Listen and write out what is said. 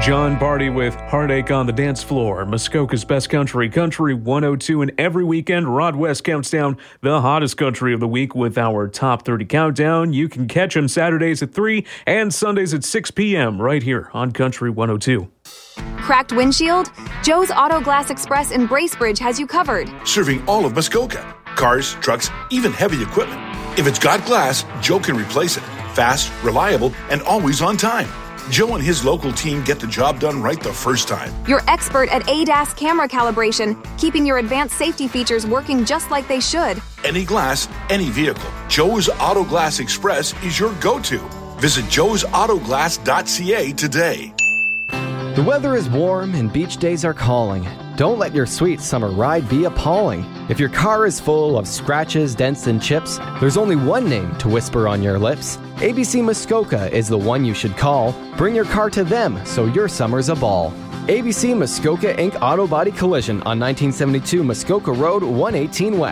John Barty with Heartache on the Dance Floor. Muskoka's Best Country, Country 102. And every weekend, Rod West counts down the hottest country of the week with our Top 30 Countdown. You can catch him Saturdays at 3 and Sundays at 6 p.m. right here on Country 102. Cracked windshield? Joe's Auto Glass Express in Bracebridge has you covered. Serving all of Muskoka. Cars, trucks, even heavy equipment. If it's got glass, Joe can replace it. Fast, reliable, and always on time. Joe and his local team get the job done right the first time. You're expert at ADAS camera calibration, keeping your advanced safety features working just like they should. Any glass, any vehicle. Joe's Auto Glass Express is your go-to. Visit joesautoglass.ca today. The weather is warm and beach days are calling. Don't let your sweet summer ride be appalling. If your car is full of scratches, dents, and chips, there's only one name to whisper on your lips. ABC Muskoka is the one you should call. Bring your car to them so your summer's a ball. ABC Muskoka Inc. Auto Body Collision on 1972 Muskoka Road, 118 West.